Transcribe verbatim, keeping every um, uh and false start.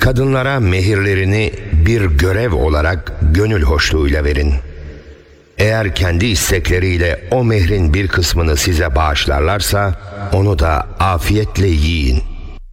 Kadınlara mehirlerini bir görev olarak gönül hoşluğuyla verin. Eğer kendi istekleriyle o mehrin bir kısmını size bağışlarlarsa onu da afiyetle yiyin.